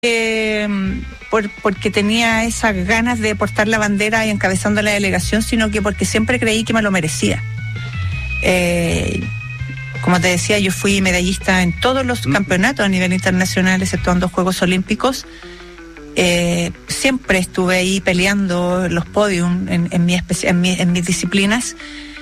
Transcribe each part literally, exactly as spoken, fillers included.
Eh, por, porque tenía esas ganas de portar la bandera y encabezando la delegación, sino que porque siempre creí que me lo merecía. Eh, como te decía, yo fui medallista en todos los mm. campeonatos a nivel internacional, exceptuando Juegos Olímpicos. Eh, siempre estuve ahí peleando los podiums en, en, mi especi- en, mi, en mis disciplinas.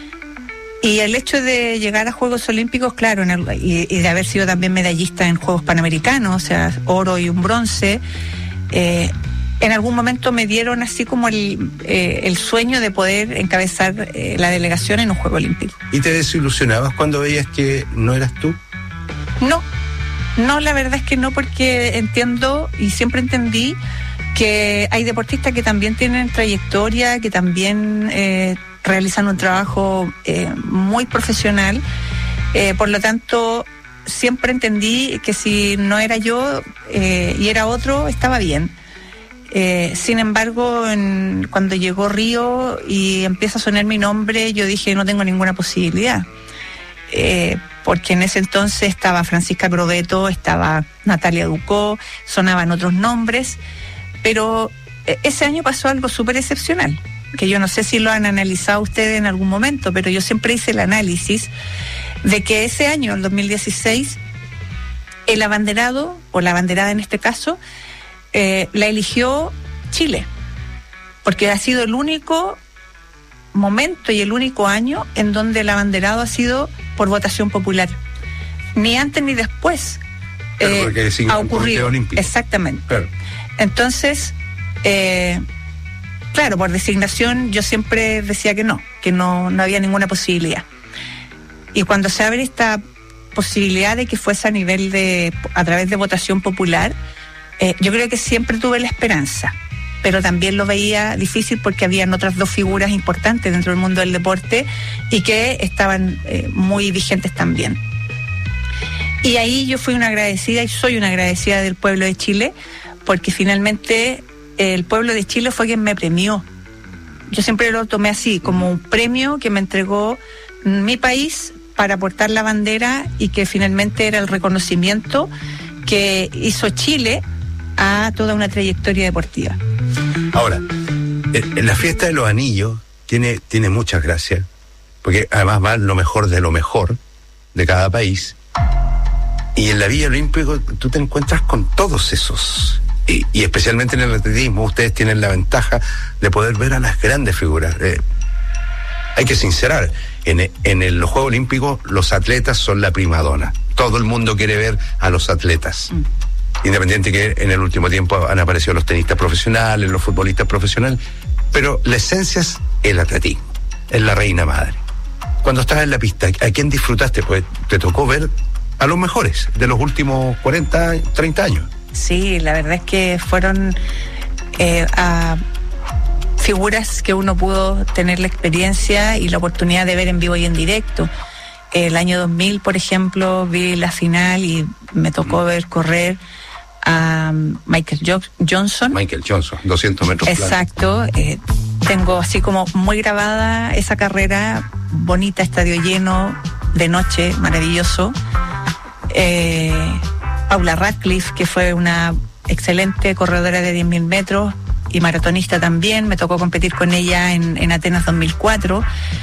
Y el hecho de llegar a Juegos Olímpicos, claro, en el, y, y de haber sido también medallista en Juegos Panamericanos, o sea, oro y un bronce, eh, en algún momento me dieron así como el, eh, el sueño de poder encabezar eh, la delegación en un Juego Olímpico. ¿Y te desilusionabas cuando veías que no eras tú? No, no, la verdad es que no, porque entiendo y siempre entendí que hay deportistas que también tienen trayectoria, que también eh, realizan un trabajo eh, muy profesional, eh, por lo tanto siempre entendí que si no era yo eh, y era otro, estaba bien. Eh, sin embargo, en, cuando llegó Río y empieza a sonar mi nombre, yo dije no tengo ninguna posibilidad, eh, porque en ese entonces estaba Francisca Crobeto, estaba Natalia Ducó, sonaban otros nombres, pero ese año pasó algo súper excepcional, que yo no sé si lo han analizado ustedes en algún momento, pero yo siempre hice el análisis de que ese año, el dos mil dieciséis, el abanderado, o la abanderada en este caso, eh, la eligió Chile, porque ha sido el único momento y el único año en donde el abanderado ha sido por votación popular. Ni antes ni después eh, ha ocurrido. Exactamente. Claro. Entonces, eh, claro, por designación yo siempre decía que no, que no, no había ninguna posibilidad. Y cuando se abre esta posibilidad de que fuese a nivel de, a través de votación popular, eh, yo creo que siempre tuve la esperanza, pero también lo veía difícil porque habían otras dos figuras importantes dentro del mundo del deporte y que estaban eh, muy vigentes también. Y ahí yo fui una agradecida y soy una agradecida del pueblo de Chile, porque finalmente el pueblo de Chile fue quien me premió. Yo siempre lo tomé así, como un premio que me entregó mi país para portar la bandera y que finalmente era el reconocimiento que hizo Chile a toda una trayectoria deportiva. Ahora, en la fiesta de los anillos tiene, tiene muchas gracias, porque además va lo mejor de lo mejor de cada país, y en la Villa Olímpica tú te encuentras con todos esos. Y, y especialmente en el atletismo, ustedes tienen la ventaja de poder ver a las grandes figuras. Eh, hay que sincerar, en, en el, los Juegos Olímpicos los atletas son la primadona. Todo el mundo quiere ver a los atletas. Mm. Independiente que en el último tiempo han aparecido los tenistas profesionales, los futbolistas profesionales, pero la esencia es el atletismo, es la reina madre. Cuando estás en la pista, ¿a quién disfrutaste? Pues te tocó ver a los mejores de los últimos cuarenta, treinta años. Sí, la verdad es que fueron eh, a figuras que uno pudo tener la experiencia y la oportunidad de ver en vivo y en directo. El año dos mil, por ejemplo, vi la final y me tocó ver correr a Michael jo- Johnson. Michael Johnson, doscientos metros. Exacto. Eh, tengo así como muy grabada esa carrera, bonita, estadio lleno, de noche, maravilloso. Eh, Paula Radcliffe, que fue una excelente corredora de diez mil metros y maratonista también, me tocó competir con ella en, en Atenas dos mil cuatro.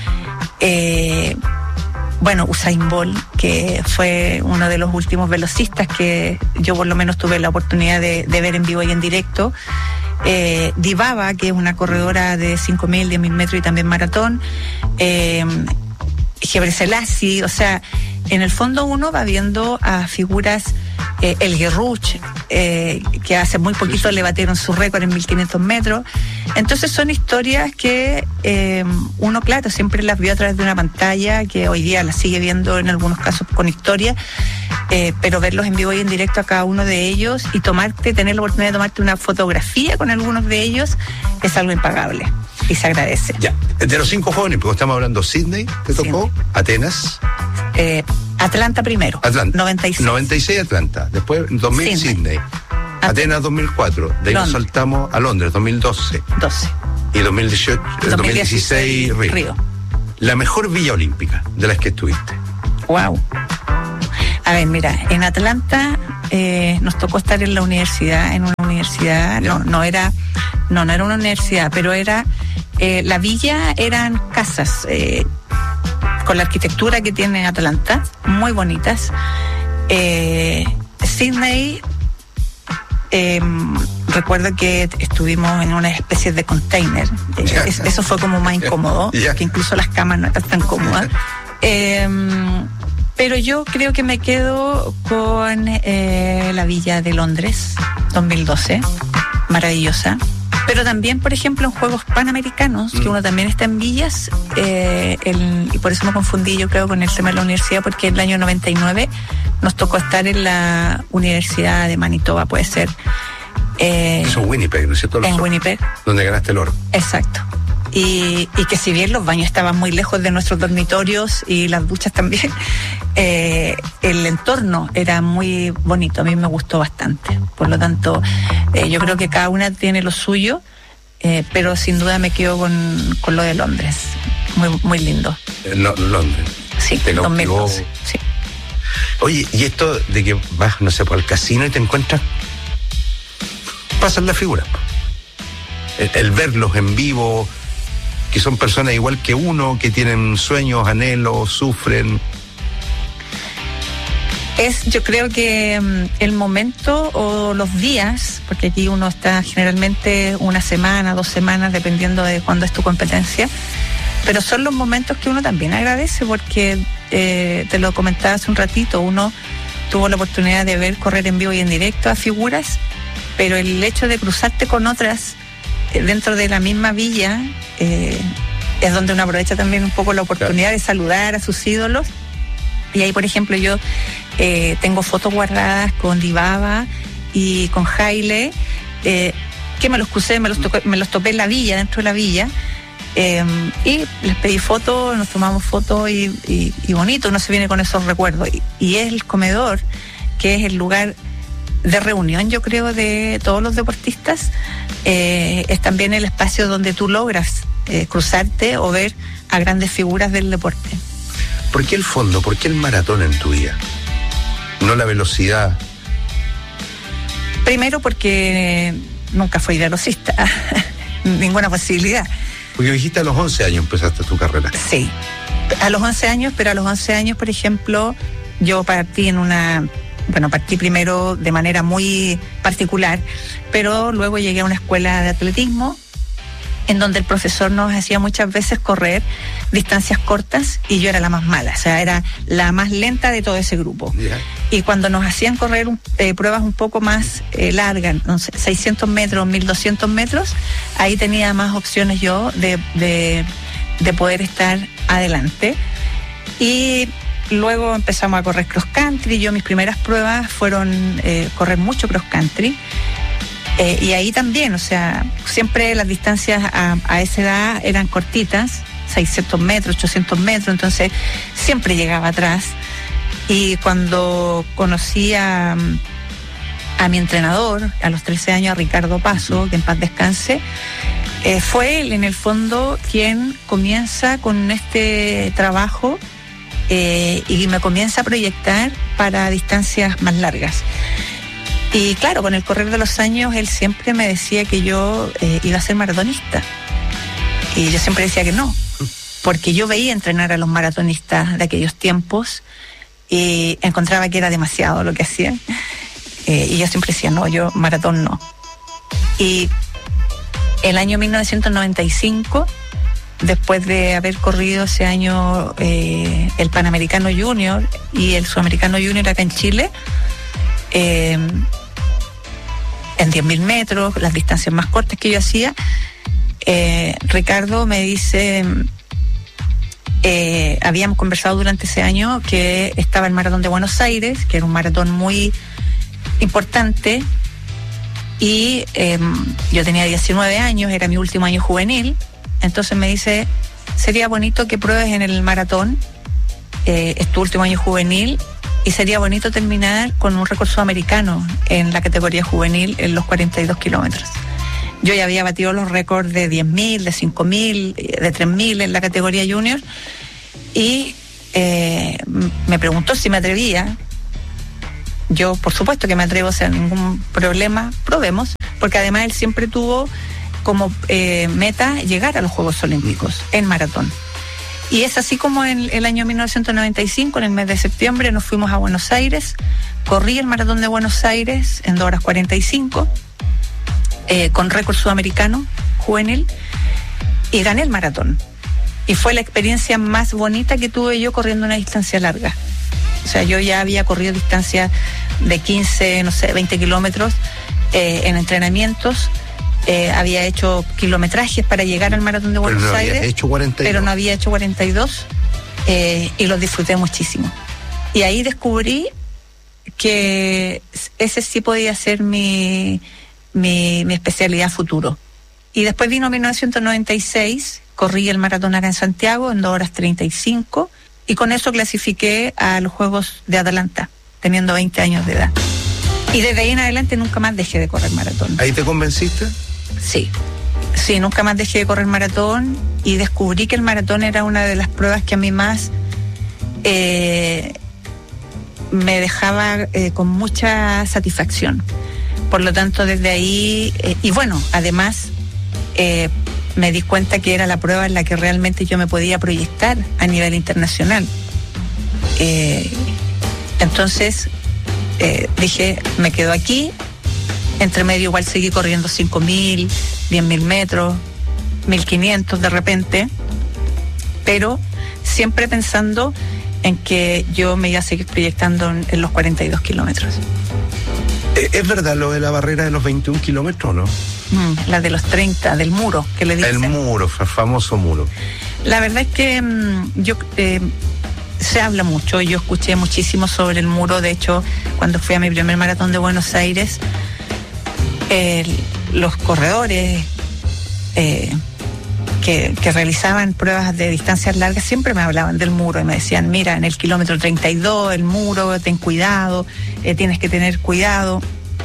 Eh, bueno, Usain Bolt, que fue uno de los últimos velocistas que yo por lo menos tuve la oportunidad de, de ver en vivo y en directo. Eh, Dibaba, que es una corredora de cinco mil, diez mil metros y también maratón. Eh, Gebre Selassie, o sea, en el fondo uno va viendo a figuras, eh, el Guerruch, eh, que hace muy poquito le batieron su récord en mil quinientos metros. Entonces son historias que eh, uno, claro, siempre las vio a través de una pantalla, que hoy día las sigue viendo en algunos casos con historia, eh, pero verlos en vivo y en directo a cada uno de ellos y tomarte, tener la oportunidad de tomarte una fotografía con algunos de ellos es algo impagable. Y se agradece. Ya, de los cinco Juegos Olímpicos estamos hablando: Sydney, ¿te tocó? Sydney. Atenas. Eh, Atlanta primero. Atlanta. noventa y seis. noventa y seis Atlanta. Después dos mil Sydney. Sydney. Atenas dos mil cuatro. De ahí Londres. Nos saltamos a Londres dos mil doce. doce. Y dos mil dieciocho, dos mil dieciséis Río. Río. La mejor Villa Olímpica de las que estuviste. Wow. A ver, mira, en Atlanta eh, nos tocó estar en la universidad, en una universidad, no, no era, no, no era una universidad, pero era, eh, la villa eran casas, eh, con la arquitectura que tiene Atlanta, muy bonitas. Eh, Sydney, eh, recuerdo que estuvimos en una especie de container, eh, es, eso fue como más incómodo, yeah. que incluso las camas no eran tan cómodas. Eh, Pero yo creo que me quedo con eh, la Villa de Londres, dos mil doce, maravillosa. Pero también, por ejemplo, en Juegos Panamericanos, mm. que uno también está en villas, eh, el, y por eso me confundí, yo creo, con el tema de la universidad, porque en el año noventa y nueve nos tocó estar en la Universidad de Manitoba, puede ser. Eh, eso es Winnipeg, ¿no es cierto? En Winnipeg. Donde ganaste el oro. Exacto. Y, y que si bien los baños estaban muy lejos de nuestros dormitorios y las duchas también, eh, el entorno era muy bonito, a mí me gustó bastante. Por lo tanto, eh, yo creo que cada una tiene lo suyo, eh, pero sin duda me quedo con, con lo de Londres, muy muy lindo. No, Londres. Sí, dos mil doce, sí. Oye, y esto de que vas, no sé, por el casino y te encuentras, pasan las figuras. El, el verlos en vivo, que son personas igual que uno, que tienen sueños, anhelos, sufren. Es, yo creo que um, el momento o los días, porque aquí uno está generalmente una semana, dos semanas, dependiendo de cuándo es tu competencia, pero son los momentos que uno también agradece, porque eh, te lo comentaba hace un ratito, uno tuvo la oportunidad de ver correr en vivo y en directo a figuras, pero el hecho de cruzarte con otras dentro de la misma villa, eh, es donde uno aprovecha también un poco la oportunidad de saludar a sus ídolos. Y ahí, por ejemplo, yo eh, tengo fotos guardadas con Dibaba y con Haile, eh, que me los crucé, me los, tocé, me los topé en la villa, dentro de la villa, eh, y les pedí fotos, nos tomamos fotos y, y, y bonito, uno se viene con esos recuerdos. Y, y es el comedor, que es el lugar de reunión, yo creo, de todos los deportistas. Eh, es también el espacio donde tú logras eh, cruzarte o ver a grandes figuras del deporte. ¿Por qué el fondo? ¿Por qué el maratón en tu vida? No la velocidad. Primero porque nunca fui velocista, ninguna posibilidad. Porque dijiste a los once años empezaste tu carrera. Sí, a los once años, pero a los once años, por ejemplo, yo partí en una... Bueno, partí primero de manera muy particular, pero luego llegué a una escuela de atletismo en donde el profesor nos hacía muchas veces correr distancias cortas y yo era la más mala, o sea, era la más lenta de todo ese grupo. Yeah. Y cuando nos hacían correr eh, pruebas un poco más eh, largas, no sé, seiscientos metros, mil doscientos metros, ahí tenía más opciones yo de, de, de poder estar adelante. Y luego empezamos a correr cross country. Yo mis primeras pruebas fueron eh, correr mucho cross country. Eh, y ahí también, o sea, siempre las distancias a, a esa edad eran cortitas, seiscientos metros, ochocientos metros, entonces siempre llegaba atrás. Y cuando conocí a, a mi entrenador, a los trece años, a Ricardo Paso, que en paz descanse, eh, fue él en el fondo quien comienza con este trabajo eh, y me comienza a proyectar para distancias más largas. Y claro, con el correr de los años, él siempre me decía que yo eh, iba a ser maratonista. Y yo siempre decía que no, porque yo veía entrenar a los maratonistas de aquellos tiempos y encontraba que era demasiado lo que hacían. Eh, y yo siempre decía, no, yo maratón no. Y el año mil novecientos noventa y cinco, después de haber corrido ese año eh, el Panamericano Junior y el Sudamericano Junior acá en Chile, eh, en diez mil metros, las distancias más cortas que yo hacía, eh, Ricardo me dice, eh, habíamos conversado durante ese año que estaba el Maratón de Buenos Aires, que era un maratón muy importante, y eh, yo tenía diecinueve años, era mi último año juvenil, entonces me dice, sería bonito que pruebes en el maratón, eh, es tu último año juvenil, y sería bonito terminar con un récord sudamericano en la categoría juvenil en los cuarenta y dos kilómetros. Yo ya había batido los récords de diez mil, de cinco mil, de tres mil en la categoría junior, y eh, me preguntó si me atrevía, yo por supuesto que me atrevo, o sea, ningún problema, probemos, porque además él siempre tuvo como eh, meta llegar a los Juegos Olímpicos en maratón. Y es así como en el año mil novecientos noventa y cinco, en el mes de septiembre, nos fuimos a Buenos Aires, corrí el maratón de Buenos Aires en dos horas cuarenta y cinco, eh, con récord sudamericano, juvenil, y gané el maratón. Y fue la experiencia más bonita que tuve yo corriendo una distancia larga. O sea, yo ya había corrido distancias de quince, no sé, veinte kilómetros eh, en entrenamientos. Eh, había hecho kilometrajes para llegar al maratón de Buenos pero no Aires, había hecho cuarenta y dos. Pero no había hecho cuarenta y dos eh, y los disfruté muchísimo. Y ahí descubrí que ese sí podía ser mi, mi, mi especialidad futuro. Y después vino mil novecientos noventa y seis, corrí el maratón acá en Santiago en dos horas treinta y cinco y con eso clasifiqué a los Juegos de Atlanta, teniendo veinte años de edad. Y desde ahí en adelante nunca más dejé de correr maratón. ¿Ahí te convenciste? Sí, sí, nunca más dejé de correr maratón y descubrí que el maratón era una de las pruebas que a mí más eh, me dejaba eh, con mucha satisfacción. Por lo tanto, desde ahí, eh, y bueno, además eh, me di cuenta que era la prueba en la que realmente yo me podía proyectar a nivel internacional. Eh, entonces eh, dije, me quedo aquí. Entre medio igual seguí corriendo cinco mil, diez mil metros, mil quinientos de repente, pero siempre pensando en que yo me iba a seguir proyectando en, en los cuarenta y dos kilómetros. ¿Es verdad lo de la barrera de los veintiún kilómetros, no? Mm, la de los treinta, del muro, que le dicen. El muro, el famoso muro. La verdad es que mmm, yo... Eh, se habla mucho, yo escuché muchísimo sobre el muro. De hecho, cuando fui a mi primer maratón de Buenos Aires, eh, los corredores eh, que, que realizaban pruebas de distancias largas siempre me hablaban del muro y me decían, mira, en el kilómetro treinta y dos, el muro, ten cuidado, eh, tienes que tener cuidado.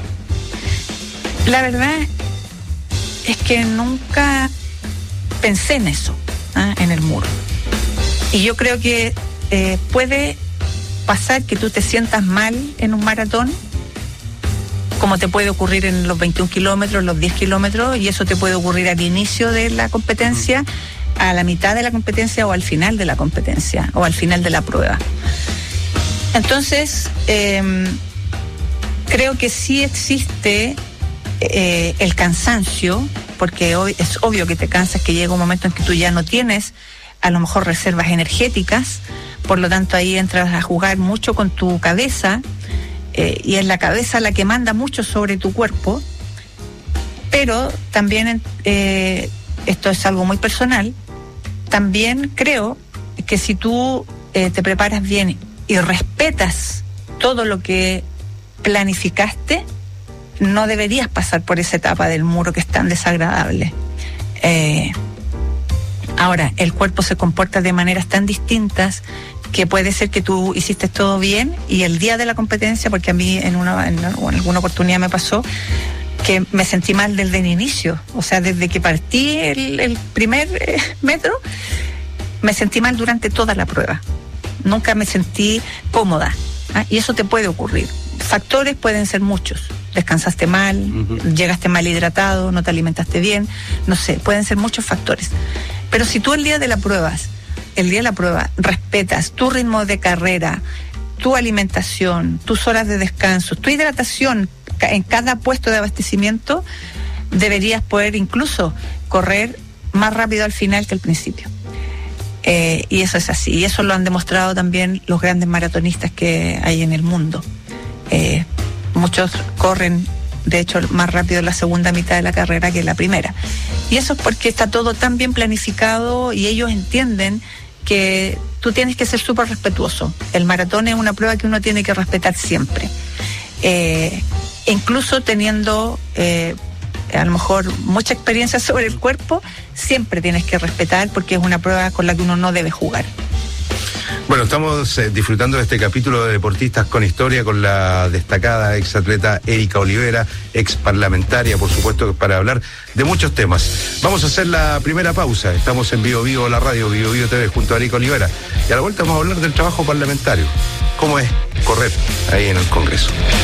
La verdad es que nunca pensé en eso, ¿eh? En el muro. Y yo creo que Eh, puede pasar que tú te sientas mal en un maratón, como te puede ocurrir en los veintiún kilómetros, los diez kilómetros, y eso te puede ocurrir al inicio de la competencia, a la mitad de la competencia o al final de la competencia o al final de la prueba. Entonces, eh, creo que sí existe eh, el cansancio, porque hoy es obvio que te cansas, que llega un momento en que tú ya no tienes a lo mejor reservas energéticas, por lo tanto ahí entras a jugar mucho con tu cabeza eh, y es la cabeza la que manda mucho sobre tu cuerpo, pero también eh, esto es algo muy personal, también creo que si tú eh, te preparas bien y respetas todo lo que planificaste, no deberías pasar por esa etapa del muro que es tan desagradable. Eh, Ahora, el cuerpo se comporta de maneras tan distintas que puede ser que tú hiciste todo bien y el día de la competencia, porque a mí en, una, en, en alguna oportunidad me pasó que me sentí mal desde el inicio, o sea, desde que partí el, el primer eh, metro, me sentí mal durante toda la prueba. Nunca me sentí cómoda, ¿eh? Y eso te puede ocurrir. Factores pueden ser muchos. Descansaste mal, uh-huh. Llegaste mal hidratado, no te alimentaste bien, no sé, pueden ser muchos factores. Pero si tú el día de la prueba, el día de la prueba, respetas tu ritmo de carrera, tu alimentación, tus horas de descanso, tu hidratación en cada puesto de abastecimiento, deberías poder incluso correr más rápido al final que al principio. Eh, y eso es así, y eso lo han demostrado también los grandes maratonistas que hay en el mundo. Eh, muchos corren, de hecho, más rápido en la segunda mitad de la carrera que en la primera. Y eso es porque está todo tan bien planificado y ellos entienden que tú tienes que ser súper respetuoso. El maratón es una prueba que uno tiene que respetar siempre. Eh, incluso teniendo eh, a lo mejor mucha experiencia sobre el cuerpo, siempre tienes que respetar porque es una prueba con la que uno no debe jugar. Bueno, estamos eh, disfrutando de este capítulo de Deportistas con Historia con la destacada exatleta Erika Olivera, ex parlamentaria, por supuesto, para hablar de muchos temas. Vamos a hacer la primera pausa. Estamos en Vivo Vivo, la radio Vivo Vivo T V, junto a Erika Olivera. Y a la vuelta vamos a hablar del trabajo parlamentario. ¿Cómo es correr ahí en el Congreso?